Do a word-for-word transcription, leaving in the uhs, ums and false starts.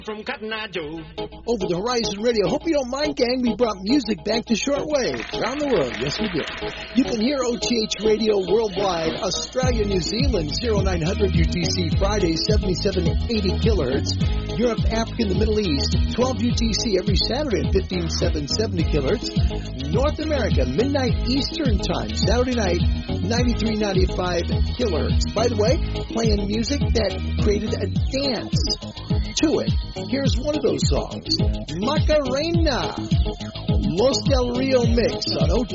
From Cotton Eye Joe. Over the Horizon Radio. Hope you don't mind, gang. We brought music back to shortwave around the world. Yes, we did. You can hear O T H Radio worldwide. Australia, New Zealand, oh nine hundred U T C Friday, seventy-seven eighty kilohertz. Europe, Africa, and the Middle East, twelve U T C every Saturday at fifteen seven seventy kilohertz. North America, midnight Eastern time, Saturday night, ninety-three ninety-five kilohertz. By the way, playing music that created a dance to it. Here's one of those songs, Macarena, Los Del Rio mix on O T